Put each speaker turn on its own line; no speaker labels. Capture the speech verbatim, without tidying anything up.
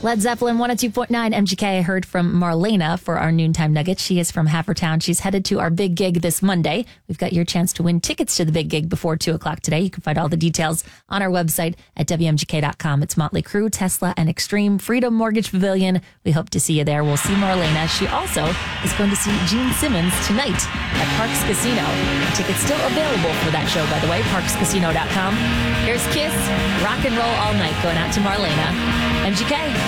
Led Zeppelin one oh two point nine M G K. I heard from Marlena for our noontime nuggets. She is from Havertown. She's headed to our big gig this Monday. We've got your chance to win tickets to the big gig before two o'clock today. You can find all the details on our website at W M G K dot com. It's Motley Crue, Tesla, and Extreme Freedom Mortgage Pavilion. We hope to see you there. We'll see Marlena. She also is going to see Gene Simmons tonight at Parks Casino. Tickets still available for that show, by the way, parks casino dot com. Here's Kiss, Rock and Roll All Night, going out to Marlena. M G K.